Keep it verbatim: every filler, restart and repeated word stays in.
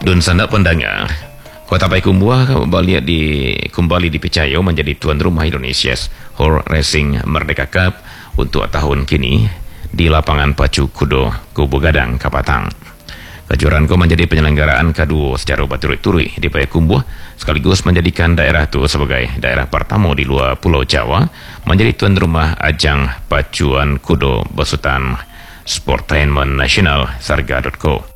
Dun sanda pendengar, Kota Payakumbuh kembali di kembali dipercaya menjadi tuan rumah Indonesia Horse Racing Merdeka Cup untuk tahun kini di lapangan Pacu Kudo Kubu Gadang Kapatang. Kejuaraan itu menjadi penyelenggaraan kedua secara berturut-turut di Payakumbuh, sekaligus menjadikan daerah itu sebagai daerah pertama di luar Pulau Jawa menjadi tuan rumah ajang pacuan kudo besutan Sportainment Nasional Sarga dot co.